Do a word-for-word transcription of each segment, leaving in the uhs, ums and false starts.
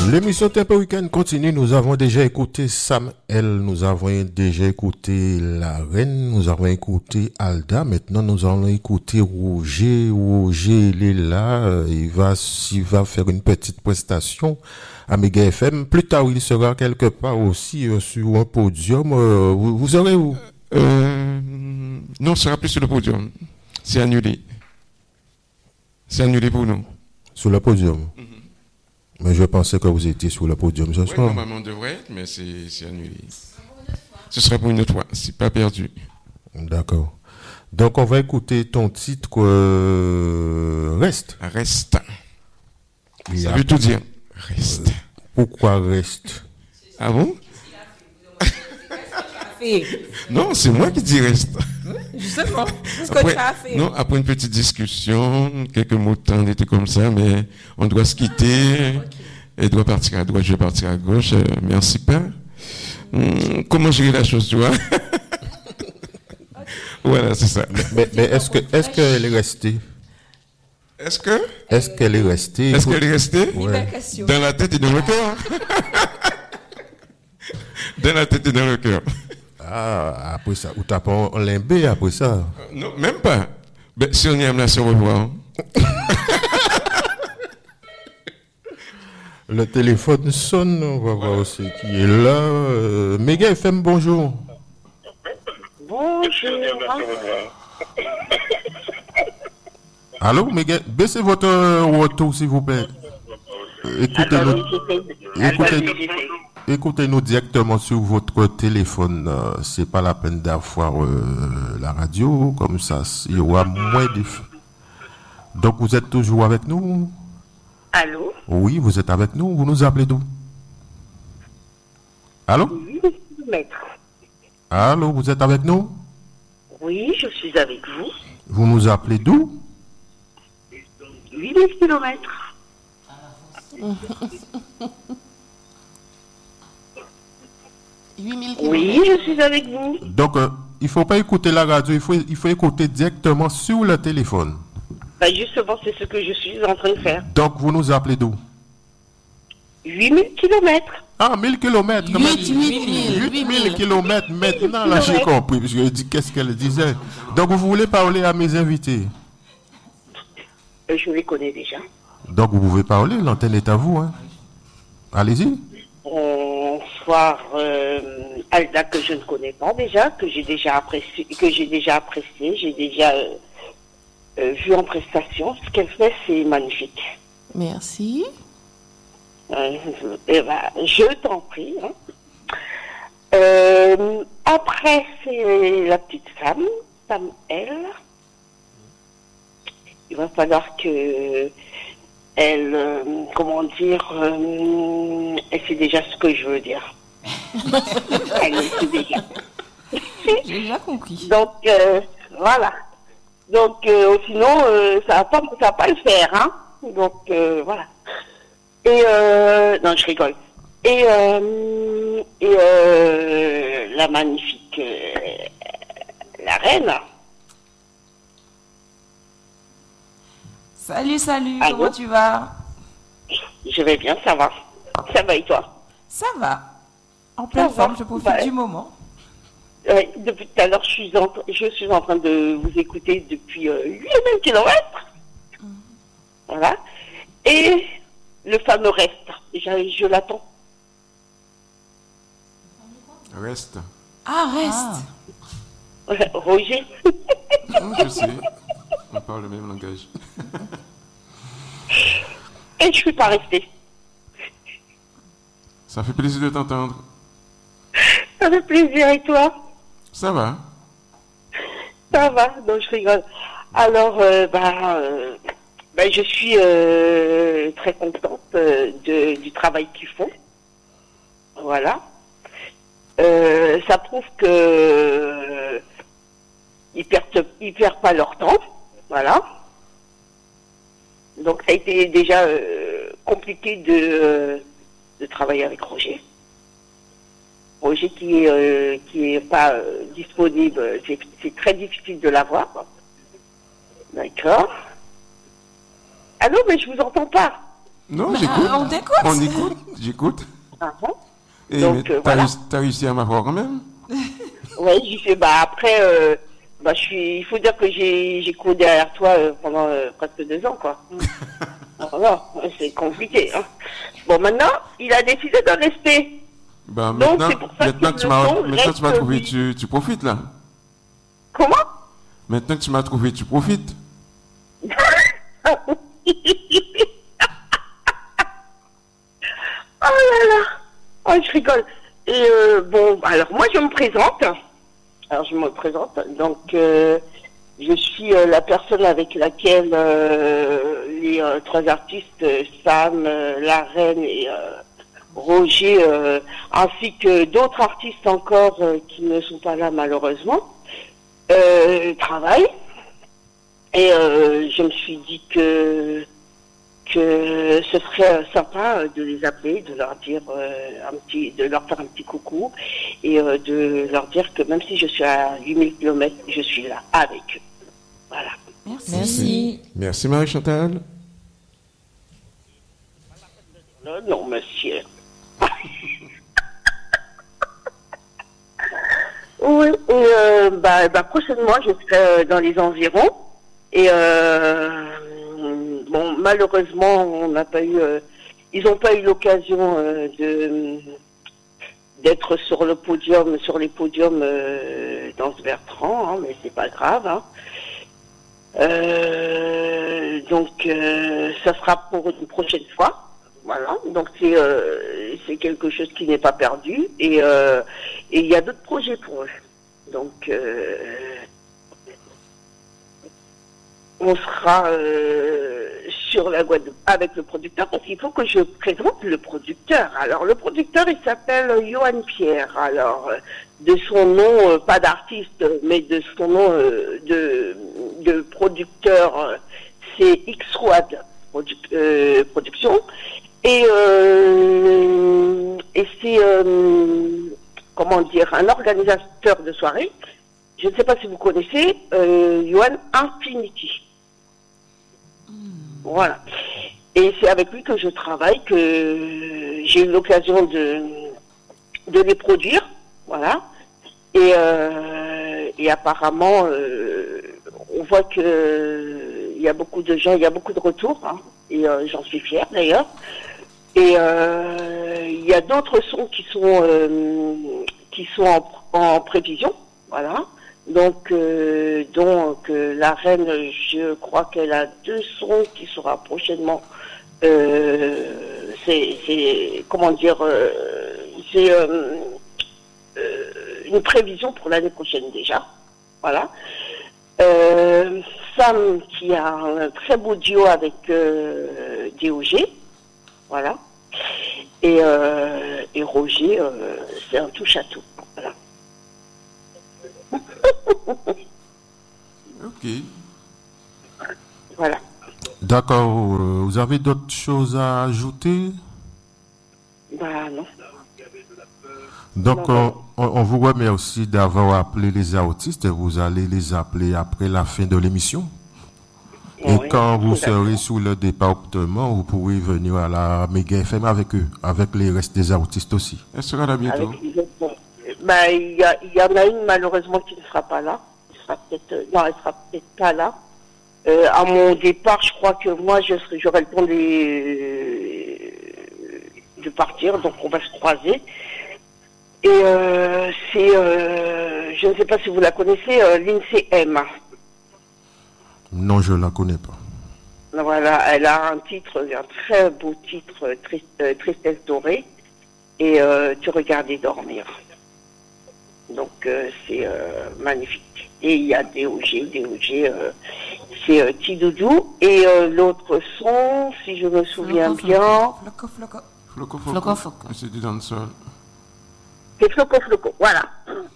L'émission Tempo Week-end continue. Nous avons déjà écouté Sam L, nous avons déjà écouté La Reine, nous avons écouté Alda. Maintenant, nous allons écouter Roger. Roger, il est là. Il va, il va faire une petite prestation à Méga F M. Plus tard, il sera quelque part aussi euh, sur un podium. Euh, vous, vous serez où? euh, Non, ce sera plus sur le podium. C'est annulé. C'est annulé pour nous. Sur le podium. Mm-hmm. Mais je pensais que vous étiez sur le podium ce oui, soir. Normalement, on devrait être, mais c'est, c'est annulé. Ce sera pour une autre fois. C'est pas perdu. D'accord. Donc, on va écouter ton titre euh, Reste. Reste. Et Ça veut tout dire. Reste. Euh, pourquoi reste? Ah bon? Non, c'est moi qui dis reste. Justement, c'est ce que après, tu as fait. Non, après une petite discussion, quelques mots de temps, des trucs comme ça, mais on doit se quitter. Ah, okay. Elle doit partir à droite, je vais partir à gauche. Euh, merci, Père. Hum, comment gérer la chose, tu vois? Voilà, c'est ça. Mais, mais est-ce que, est-ce qu'elle est restée? Est-ce que? Est-ce qu'elle est restée? Est-ce qu'elle est restée? Ouais. Dans la tête et dans le cœur. Dans la tête et dans le cœur. Ah, après ça, ou t'as pas un limbé après ça? Euh, non, même pas. Ben, si on y aime là, se revoir. Le téléphone sonne, on va voir aussi qui est là. Euh, Méga F M, bonjour. Bonjour. Allô, Méga, baissez votre auto, s'il vous plaît. Écoutez-nous. Écoutez-nous. Écoutez-nous directement sur votre téléphone. Euh, c'est pas la peine d'avoir euh, la radio, comme ça, il y aura moins de... Donc, vous êtes toujours avec nous? Allô? Oui, vous êtes avec nous. Vous nous appelez d'où? Allô? huit mille kilomètres. Allô, vous êtes avec nous? Oui, je suis avec vous. Vous nous appelez d'où? huit mille kilomètres. Oui, je suis avec vous. Donc, euh, il ne faut pas écouter la radio, il faut, il faut écouter directement sur le téléphone. Ben justement, c'est ce que je suis en train de faire. Donc, vous nous appelez d'où? huit mille kilomètres. Ah, mille kilomètres. huit mille kilomètres. Maintenant, là, j'ai compris, parce que je dis qu'est-ce qu'elle disait. Donc, vous voulez parler à mes invités? Euh, je les connais déjà. Donc, vous pouvez parler, l'antenne est à vous. Hein. Allez-y. Bonsoir, euh, Alda, que je ne connais pas déjà, que j'ai déjà apprécié, que j'ai déjà apprécié, j'ai déjà euh, euh, vu en prestation. Ce qu'elle fait, c'est magnifique. Merci. Euh, eh ben, je t'en prie. Hein. Euh, après, c'est la petite femme, Sam L. Il va falloir que elle, euh, comment dire, euh, elle sait déjà ce que je veux dire. Elle le sait déjà. J'ai déjà compris. Donc, euh, voilà. Donc, euh, sinon, euh, ça va pas, ça va pas le faire, hein. Donc, euh, voilà. Et, euh, non, je rigole. Et, euh, et euh, la magnifique, euh, la reine. Salut, salut, Allô? comment tu vas? Je vais bien, ça va. Ça va et toi? Ça va. En pleine Ça forme, va. je profite Bah, du moment. Ouais, depuis tout à l'heure, je suis en, je suis en train de vous écouter depuis euh, huit mille kilomètres. Mmh. Voilà. Et le fameux reste, je, je l'attends. Reste. Ah, reste. Ah. Roger. Non, je sais. On parle le même langage. Et je ne suis pas restée. Ça fait plaisir de t'entendre. Ça fait plaisir, et toi? Ça va. Ça va, donc je rigole. Alors, euh, bah, euh, bah, je suis euh, très contente euh, de, du travail qu'ils font. Voilà. Euh, ça prouve que euh, ils perdent, ils perdent pas leur temps. Voilà. Donc ça a été déjà euh, compliqué de, euh, de travailler avec Roger. Roger qui est euh, qui est pas euh, disponible, c'est, c'est très difficile de l'avoir. D'accord. Allô, mais je vous entends pas. Non, Bah, j'écoute. on t'écoute. On écoute, j'écoute. Ah bon? Et Donc, mais euh, t'as, voilà. réussi, t'as réussi à m'avoir quand même? Ouais, j'ai fait, bah après, euh, bah je suis, il faut dire que j'ai, j'ai couru derrière toi euh, pendant euh, presque deux ans, quoi. Voilà, c'est compliqué, hein. Bon, maintenant, il a décidé de rester. Bah, Donc, maintenant, c'est pour ça maintenant que que tu le m'as, son maintenant que tu m'as reste trouvé, lui. tu, tu profites là. Comment? Maintenant que tu m'as trouvé, tu profites. Oh là là, oh je rigole. Et euh, bon, alors moi je me présente. Alors je me présente. Donc euh, je suis euh, la personne avec laquelle euh, les euh, trois artistes euh, Sam, euh, La Reine et euh, Roger, euh, ainsi que d'autres artistes encore euh, qui ne sont pas là malheureusement, euh, travaillent. Et euh, je me suis dit que que ce serait sympa de les appeler, de leur dire euh, un petit, de leur faire un petit coucou et euh, de leur dire que même si je suis à huit mille kilomètres, je suis là avec eux. Voilà. Merci. Merci. Merci Marie-Chantal. Non, non, monsieur. Oui, et euh, bah, bah, prochainement, je serai euh, dans les environs. Et euh, bon, malheureusement, on n'a pas eu, euh, ils n'ont pas eu l'occasion euh, de d'être sur le podium, sur les podiums euh, dans ce Bertrand, hein, mais c'est pas grave. Hein. Euh, donc, euh, ça sera pour une prochaine fois. Voilà. Donc c'est euh, c'est quelque chose qui n'est pas perdu et euh, et il y a d'autres projets pour eux. Donc euh, on sera euh, sur la Guadeloupe avec le producteur parce qu'il faut que je présente le producteur. Alors le producteur il s'appelle Johan Pierre. Alors de son nom, euh, pas d'artiste, mais de son nom euh, de, de producteur, euh, c'est X-Wad Produ euh, Production. Et, euh, et c'est, euh, comment dire, un organisateur de soirée. Je ne sais pas si vous connaissez, euh, Johan Infinity. Voilà. Et c'est avec lui que je travaille, que j'ai eu l'occasion de, de les produire. Voilà. Et, euh, et apparemment, euh, on voit que il y a beaucoup de gens, il y a beaucoup de retours, hein, et euh, j'en suis fière d'ailleurs. Et euh, il y a d'autres sons qui sont euh, qui sont en, en prévision, voilà. Donc, euh, donc euh, la Reine, je crois qu'elle a deux sons qui sera prochainement. Euh, c'est, c'est comment dire, euh, c'est euh, euh, une prévision pour l'année prochaine déjà, voilà. Euh, Sam qui a un très beau duo avec euh, D O G. Voilà. Et, euh, et Roger, euh, c'est un touche à tout. Voilà. Ok. Voilà. D'accord. euh, Vous avez d'autres choses à ajouter? Bah non. Donc, Non, on, on- on vous remercie d'avoir appelé les artistes et vous allez les appeler après la fin de l'émission. Et Oui, quand vous d'accord. serez sous le département, vous pourrez venir à la Méga F M avec eux, avec les restes des artistes aussi. Elle sera là bientôt. Avec les autres, bon. Bah, il y, a- il y en a une malheureusement qui ne sera pas là. Elle sera peut-être, euh, non, elle sera peut-être pas là. Euh, à mon départ, je crois que moi, je serai, j'aurai le temps de, de partir, donc on va se croiser. Et euh, c'est, euh, je ne sais pas si vous la connaissez, euh, Lindsay M. Non, je la connais pas. Voilà, elle a un titre, un très beau titre, euh, Trist- euh, Tristesse dorée, et euh, Tu regardais dormir. Donc euh, c'est euh, magnifique. Et il y a D O G, D O G, euh, c'est euh, Tidoudou. Et euh, l'autre son, si je me souviens Floco, bien, Floco, floco. Floco, Floco, floco. floco. C'est du dancehall. c'est Floco Floco, voilà.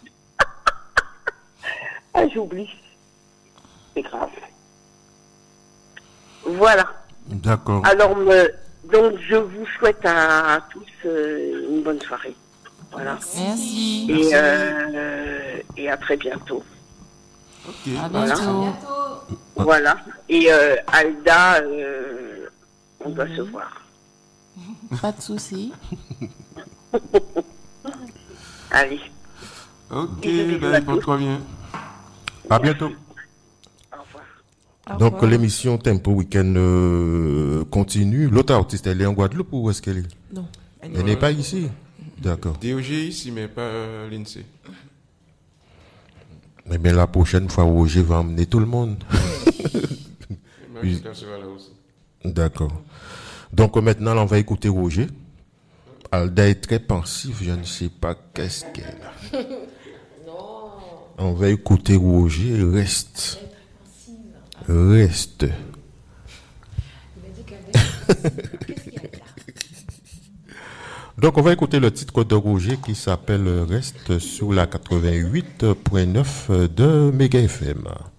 Ah, j'oublie. C'est grave. Voilà. D'accord. Alors, me, donc, je vous souhaite à, à tous euh, une bonne soirée. Voilà. Merci. Et, euh, et à très bientôt. Ok. À Voilà. bientôt. Voilà. Et euh, Alda, euh, on doit se voir. Pas de souci. Allez. Ok, Bisous, bisous à ben, tous. porte-toi bien. À bientôt. Au revoir. Au Donc revoir. l'émission Tempo Week-end euh, continue. L'autre artiste, elle est en Guadeloupe ou où est-ce qu'elle est? Non. Elle Elle n'est pas ici. D'accord. D O G ici, mais pas euh, l'I N S E E. Eh bien, la prochaine fois, Roger va emmener tout le monde. Marie-Claire sera là aussi. D'accord. Donc euh, maintenant, là, on va écouter Roger. Alda est très pensive, je ne sais pas qu'est-ce qu'elle a. Non. On va écouter Roger. Reste. Reste. Donc on va écouter le titre de Roger qui s'appelle Reste sur la quatre-vingt-huit point neuf de Méga F M.